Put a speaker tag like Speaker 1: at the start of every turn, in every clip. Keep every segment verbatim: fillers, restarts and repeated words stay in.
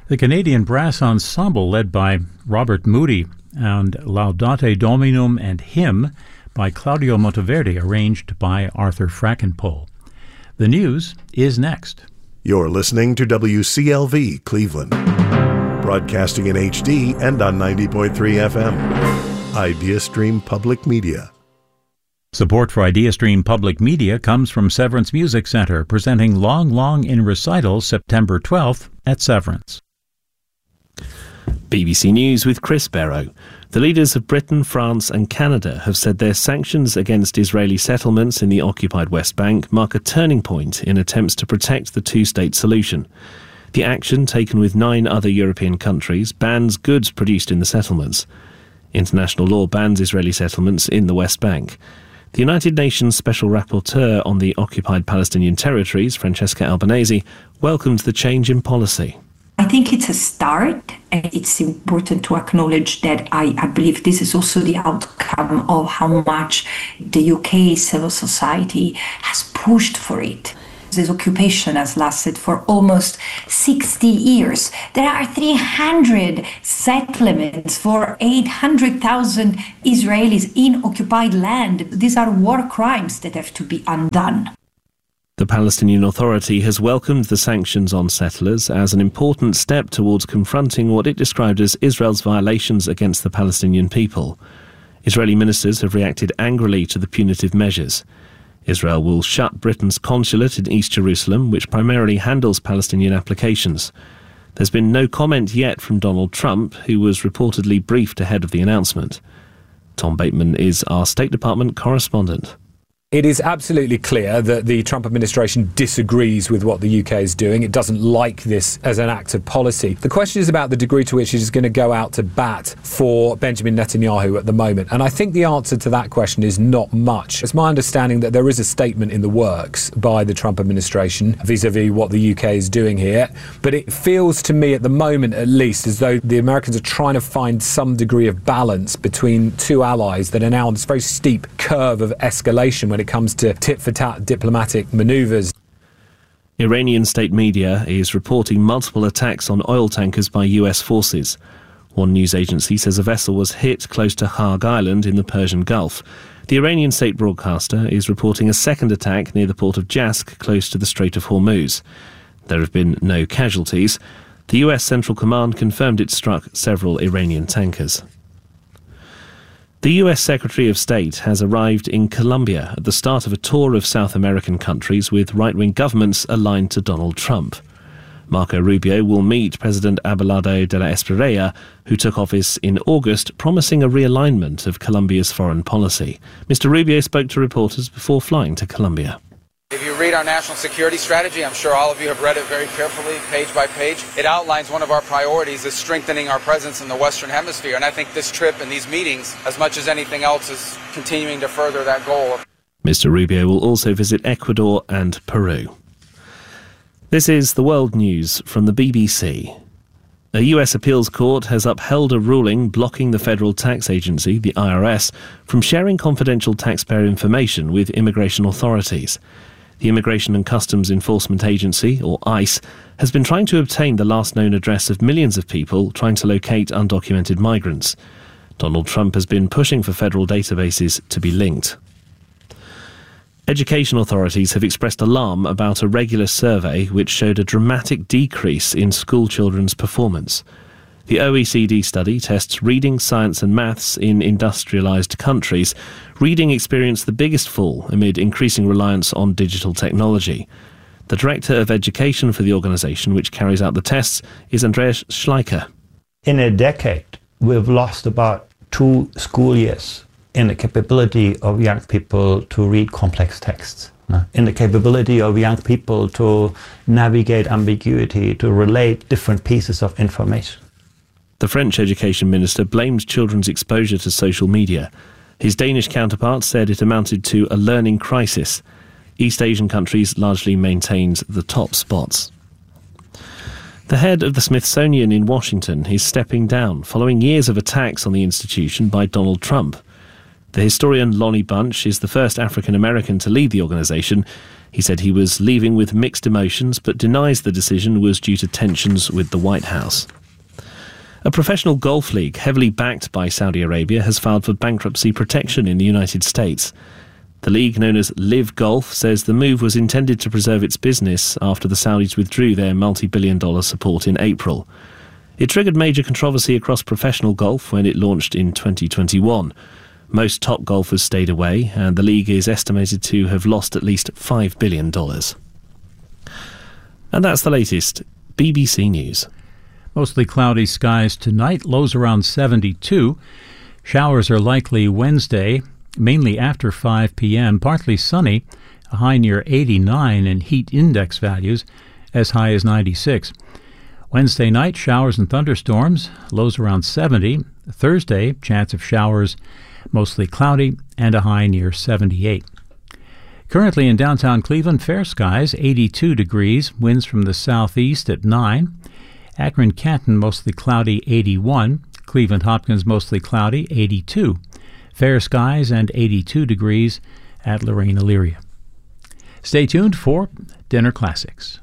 Speaker 1: The Canadian Brass Ensemble, led by Robert Moody, and Laudate Dominum and Hymn by Claudio Monteverde, arranged by Arthur Frackenpole. The news is next.
Speaker 2: You're listening to W C L V Cleveland, broadcasting in H D and on ninety point three F M. IdeaStream Public Media.
Speaker 1: Support for IdeaStream Public Media comes from Severance Music Center, presenting Long Long in Recital September twelfth at Severance.
Speaker 3: B B C News with Chris Barrow. The leaders of Britain, France and Canada have said their sanctions against Israeli settlements in the occupied West Bank mark a turning point in attempts to protect the two-state solution. The action, taken with nine other European countries, bans goods produced in the settlements. International law bans Israeli settlements in the West Bank. The United Nations Special Rapporteur on the occupied Palestinian territories, Francesca Albanese, welcomed the change in policy.
Speaker 4: I think it's a start, and it's important to acknowledge that I, I believe this is also the outcome of how much the U K civil society has pushed for it. This occupation has lasted for almost sixty years. There are three hundred settlements for eight hundred thousand Israelis in occupied land. These are war crimes that have to be undone.
Speaker 3: The Palestinian Authority has welcomed the sanctions on settlers as an important step towards confronting what it described as Israel's violations against the Palestinian people. Israeli ministers have reacted angrily to the punitive measures. Israel will shut Britain's consulate in East Jerusalem, which primarily handles Palestinian applications. There's been no comment yet from Donald Trump, who was reportedly briefed ahead of the announcement. Tom Bateman is our State Department correspondent.
Speaker 5: It is absolutely clear that the Trump administration disagrees with what the U K is doing. It doesn't like this as an act of policy. The question is about the degree to which it is going to go out to bat for Benjamin Netanyahu at the moment. And I think the answer to that question is not much. It's my understanding that there is a statement in the works by the Trump administration vis-a-vis what the U K is doing here. But it feels to me at the moment, at least, as though the Americans are trying to find some degree of balance between two allies that are now on this very steep curve of escalation when it comes to tit-for-tat diplomatic manoeuvres.
Speaker 3: Iranian state media is reporting multiple attacks on oil tankers by U S forces. One news agency says a vessel was hit close to Harg Island in the Persian Gulf. The Iranian state broadcaster is reporting a second attack near the port of Jask, close to the Strait of Hormuz. There have been no casualties. The U S Central Command confirmed it struck several Iranian tankers. The U S Secretary of State has arrived in Colombia at the start of a tour of South American countries with right-wing governments aligned to Donald Trump. Marco Rubio will meet President Abelardo de la Espriella, who took office in August, promising a realignment of Colombia's foreign policy. Mister Rubio spoke to reporters before flying to Colombia.
Speaker 6: If you read our national security strategy, I'm sure all of you have read it very carefully, page by page. It outlines one of our priorities is strengthening our presence in the Western Hemisphere. And I think this trip and these meetings, as much as anything else, is continuing to further that goal.
Speaker 3: Mister Rubio will also visit Ecuador and Peru. This is the World News from the B B C. A U S appeals court has upheld a ruling blocking the Federal Tax Agency, the I R S, from sharing confidential taxpayer information with immigration authorities. The Immigration and Customs Enforcement Agency, or ICE, has been trying to obtain the last known address of millions of people trying to locate undocumented migrants. Donald Trump has been pushing for federal databases to be linked. Education authorities have expressed alarm about a regular survey which showed a dramatic decrease in school children's performance. The O E C D study tests reading, science and maths in industrialised countries. Reading experienced the biggest fall amid increasing reliance on digital technology. The Director of Education for the organisation which carries out the tests is Andreas Schleicher.
Speaker 7: In a decade, we've lost about two school years in the capability of young people to read complex texts, in the capability of young people to navigate ambiguity, to relate different pieces of information.
Speaker 3: The French education minister blamed children's exposure to social media. His Danish counterpart said it amounted to a learning crisis. East Asian countries largely maintained the top spots. The head of the Smithsonian in Washington is stepping down following years of attacks on the institution by Donald Trump. The historian Lonnie Bunch is the first African-American to lead the organisation. He said he was leaving with mixed emotions, but denies the decision was due to tensions with the White House. A professional golf league, heavily backed by Saudi Arabia, has filed for bankruptcy protection in the United States. The league, known as Live Golf, says the move was intended to preserve its business after the Saudis withdrew their multi-billion dollar support in April. It triggered major controversy across professional golf when it launched in twenty twenty-one. Most top golfers stayed away, and the league is estimated to have lost at least five billion dollars. And that's the latest. B B C News.
Speaker 1: Mostly cloudy skies tonight, lows around seventy-two. Showers are likely Wednesday, mainly after five p.m. Partly sunny, a high near eighty-nine, and heat index values as high as ninety-six. Wednesday night, showers and thunderstorms, lows around seventy. Thursday, chance of showers, mostly cloudy, and a high near seventy-eight. Currently in downtown Cleveland, fair skies, eighty-two degrees, winds from the southeast at nine. Akron-Canton, mostly cloudy, eighty-one. Cleveland-Hopkins, mostly cloudy, eighty-two. Fair skies and eighty-two degrees at Lorraine-Elyria. Stay tuned for Dinner Classics.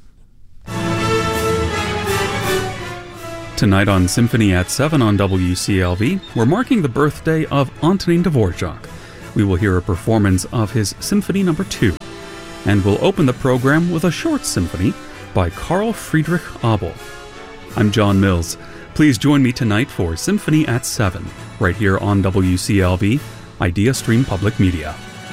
Speaker 8: Tonight on Symphony at seven on W C L V, we're marking the birthday of Antonin Dvorak. We will hear a performance of his Symphony Number two, and we'll open the program with a short symphony by Carl Friedrich Abel. I'm John Mills. Please join me tonight for Symphony at seven, right here on W C L V, Idea Stream Public Media.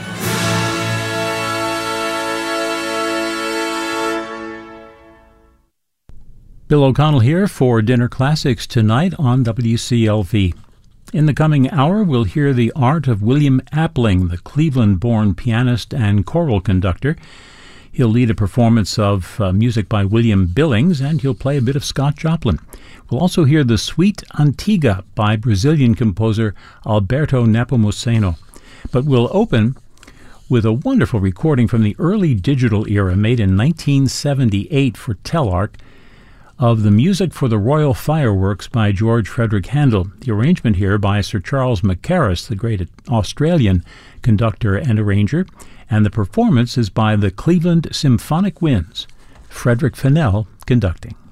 Speaker 1: Bill O'Connell here for Dinner Classics tonight on W C L V. In the coming hour, we'll hear the art of William Appling, the Cleveland-born pianist and choral conductor. He'll lead a performance of uh, music by William Billings, and he'll play a bit of Scott Joplin. We'll also hear the Suite Antiga by Brazilian composer Alberto Nepomuceno. But we'll open with a wonderful recording from the early digital era made in nineteen seventy-eight for Telarc of the music for the Royal Fireworks by George Frederick Handel. The arrangement here by Sir Charles Mackerras, the great Australian conductor and arranger, and the performance is by the Cleveland Symphonic Winds, Frederick Fennell conducting.